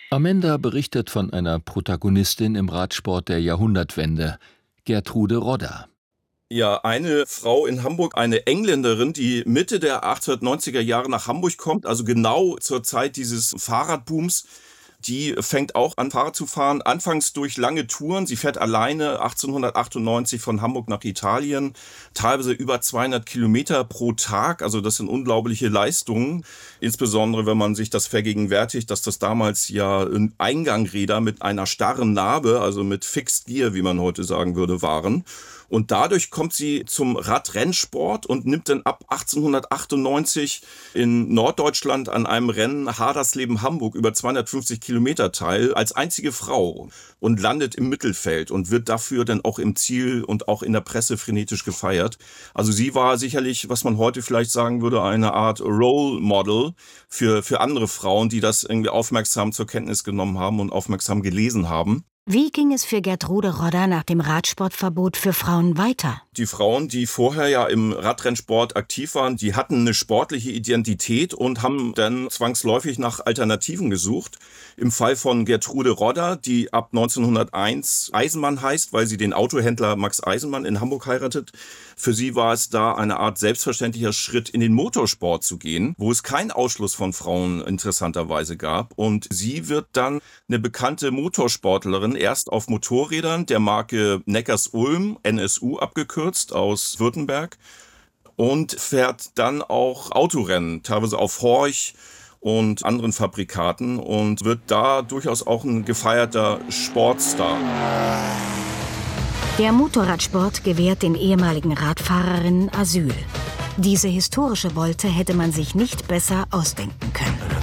Amanda berichtet von einer Protagonistin im Radsport der Jahrhundertwende, Gertrude Rodda. Ja, eine Frau in Hamburg, eine Engländerin, die Mitte der 1890er Jahre nach Hamburg kommt, also genau zur Zeit dieses Fahrradbooms. Die fängt auch an, Fahrrad zu fahren, anfangs durch lange Touren. Sie fährt alleine 1898 von Hamburg nach Italien, teilweise über 200 Kilometer pro Tag. Also das sind unglaubliche Leistungen, insbesondere wenn man sich das vergegenwärtigt, dass das damals ja Eingangräder mit einer starren Narbe, also mit Fixed Gear, wie man heute sagen würde, waren. Und dadurch kommt sie zum Radrennsport und nimmt dann ab 1898 in Norddeutschland an einem Rennen Hadersleben-Hamburg über 250 Kilometer teil, als einzige Frau und landet im Mittelfeld und wird dafür dann auch im Ziel und auch in der Presse frenetisch gefeiert. Also sie war sicherlich, was man heute vielleicht sagen würde, eine Art Role Model für andere Frauen, die das irgendwie aufmerksam zur Kenntnis genommen haben und aufmerksam gelesen haben. Wie ging es für Gertrude Rodda nach dem Radsportverbot für Frauen weiter? Die Frauen, die vorher ja im Radrennsport aktiv waren, die hatten eine sportliche Identität und haben dann zwangsläufig nach Alternativen gesucht. Im Fall von Gertrude Rodda, die ab 1901 Eisenmann heißt, weil sie den Autohändler Max Eisenmann in Hamburg heiratet. Für sie war es da eine Art selbstverständlicher Schritt in den Motorsport zu gehen, wo es keinen Ausschluss von Frauen interessanterweise gab. Und sie wird dann eine bekannte Motorsportlerin, erst auf Motorrädern der Marke Neckars-Ulm, NSU abgekürzt, aus Württemberg, und fährt dann auch Autorennen, teilweise auf Horch und anderen Fabrikaten, und wird da durchaus auch ein gefeierter Sportstar. Der Motorradsport gewährt den ehemaligen Radfahrerinnen Asyl. Diese historische Wolte hätte man sich nicht besser ausdenken können.